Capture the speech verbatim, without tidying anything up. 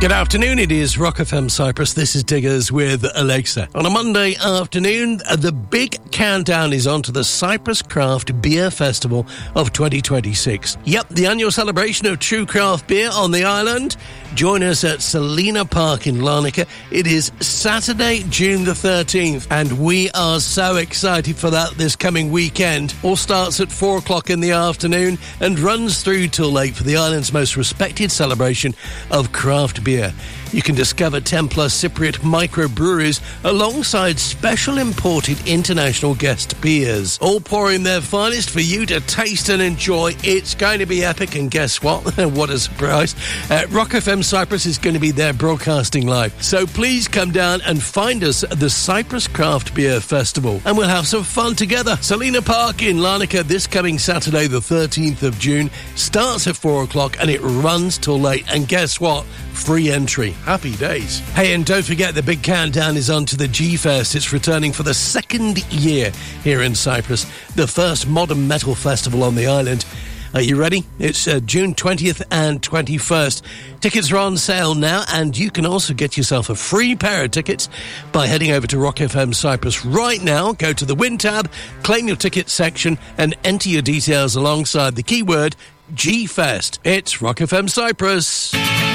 Good afternoon, it is Rock F M Cyprus. This is Diggers with Alexa. On a Monday afternoon, the big countdown is on to the Cyprus Craft Beer Festival of twenty twenty-six. Yep, the annual celebration of true craft beer on the island. Join us at Selina Park in Larnaca. It is Saturday, June the thirteenth, and we are so excited for that this coming weekend. All starts at four o'clock in the afternoon and runs through till late for the island's most respected celebration of craft beer. You can discover ten plus Cypriot microbreweries alongside special imported international guest beers, all pouring their finest for you to taste and enjoy. It's going to be epic, and guess what? What a surprise. Uh, Rock F M Cyprus is going to be there broadcasting live. So please come down and find us at the Cyprus Craft Beer Festival, and we'll have some fun together. Selina Park in Larnaca this coming Saturday the thirteenth of June. Starts at four o'clock and it runs till late. And guess what? Free entry. Happy days. Hey, and don't forget the big countdown is on to the G-Fest. It's returning for the second year here in Cyprus, the first modern metal festival on the island. Are you ready? It's uh, June twentieth and twenty-first. Tickets are on sale now, and you can also get yourself a free pair of tickets by heading over to Rock F M Cyprus right now. Go to the Win tab, claim your ticket section, and enter your details alongside the keyword G-Fest. It's Rock F M Cyprus.